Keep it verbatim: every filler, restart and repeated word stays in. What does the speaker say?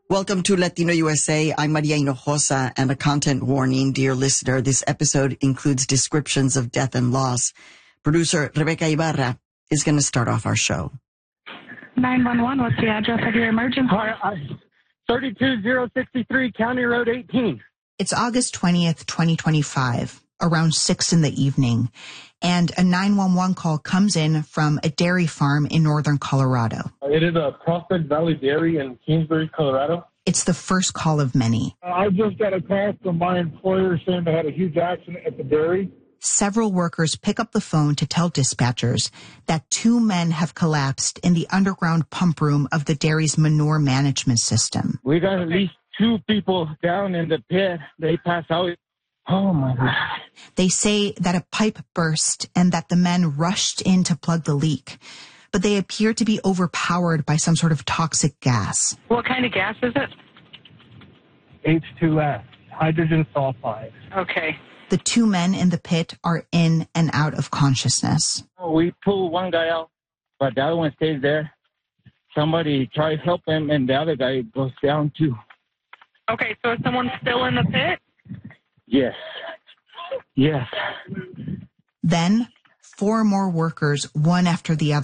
Welcome to Latino U S A. I'm Maria Hinojosa, and a content warning, dear listener. This episode includes descriptions of death and loss. Producer Rebecca Ibarra is going to start off our show. nine one one, what's the address of your emergency? Hi, I, thirty-two thousand sixty-three County Road eighteen. It's August twentieth, twenty twenty-five, around six in the evening, and a nine one one call comes in from a dairy farm in northern Colorado. It is a Prospect Valley Dairy in Kingsbury, Colorado. It's the first call of many. Uh, I just got a call from my employer saying they had a huge accident at the dairy. Several workers pick up the phone to tell dispatchers that two men have collapsed in the underground pump room of the dairy's manure management system. We got at least two people down in the pit. They passed out. Oh, my God. They say that a pipe burst and that the men rushed in to plug the leak, but they appear to be overpowered by some sort of toxic gas. What kind of gas is it? H two S, hydrogen sulfide. Okay. The two men in the pit are in and out of consciousness. We pull one guy out, but the other one stays there. Somebody tries to help him, and the other guy goes down, too. Okay, so is someone still in the pit? Yes. Yes. Then, four more workers, one after the other,